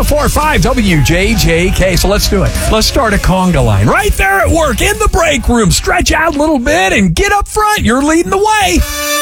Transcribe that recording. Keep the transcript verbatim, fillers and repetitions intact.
four five W J J K. So let's do it. Let's start a conga line right there at work in the break room. Stretch out a little bit and get up front. You're leading the way.